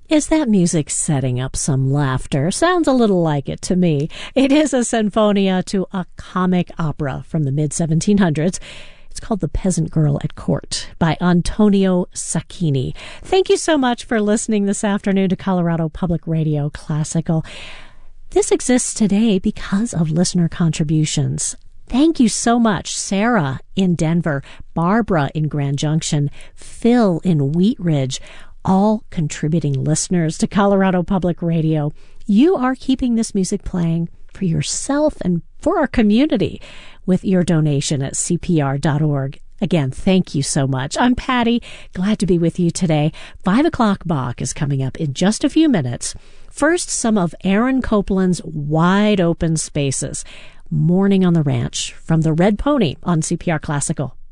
Is that music setting up some laughter? Sounds a little like it to me. It is a sinfonia to a comic opera from the mid-1700s. It's called The Peasant Girl at Court by Antonio Sacchini. Thank you so much for listening this afternoon to Colorado Public Radio Classical. This exists today because of listener contributions. Thank you so much, Sarah in Denver, Barbara in Grand Junction, Phil in Wheat Ridge, all contributing listeners to Colorado Public Radio. You are keeping this music playing for yourself and for our community with your donation at CPR.org. Again, thank you so much. I'm Patty. Glad to be with you today. 5 o'clock Bach is coming up in just a few minutes. First, some of Aaron Copland's Wide Open Spaces. Morning on the Ranch from the Red Pony on CPR Classical.